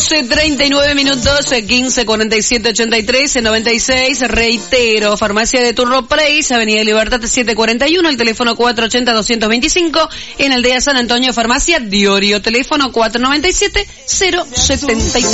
12:39 minutos, 15:47:83, 96, reitero, Farmacia de Turro Place, Avenida Libertad 741, el teléfono 480-225, en Aldea San Antonio, Farmacia Diorio, teléfono 497-073.